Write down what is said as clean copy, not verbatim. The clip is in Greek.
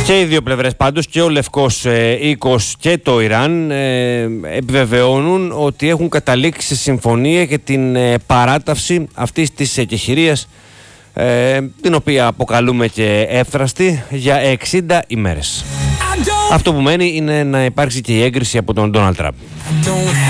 Και οι δύο πλευρές πάντως, και ο Λευκός Οίκος και το Ιράν, επιβεβαιώνουν ότι έχουν καταλήξει σε συμφωνία για την παράταυση αυτής της εκεχηρίας, την οποία αποκαλούμε και εύθραστη, για 60 ημέρες. Αυτό που μένει είναι να υπάρξει και η έγκριση από τον Ντόναλντ Τραμπ.